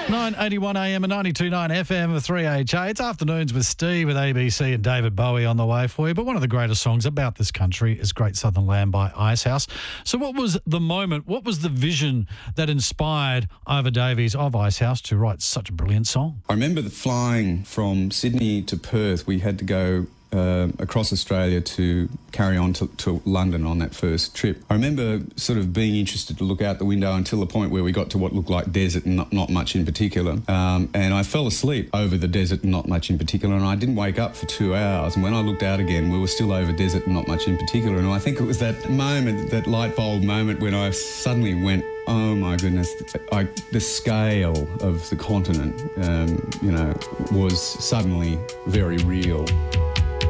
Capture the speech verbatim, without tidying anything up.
nine eighty-one A M and ninety-two point nine F M of three H A. It's Afternoons with Steve with A B C and David Bowie on the way for you. But one of the greatest songs about this country is Great Southern Land by Icehouse. So what was the moment, what was the vision that inspired Ivor Davies of Icehouse to write such a brilliant song? I remember the flying from Sydney to Perth. We had to go Uh, across Australia to carry on to, to London on that first trip. I remember sort of being interested to look out the window until the point where we got to what looked like desert and not, not much in particular. Um, and I fell asleep over the desert and not much in particular, and I didn't wake up for two hours. And when I looked out again, we were still over desert and not much in particular. And I think it was that moment, that light bulb moment, when I suddenly went, oh my goodness, I, the scale of the continent, um, you know, was suddenly very real.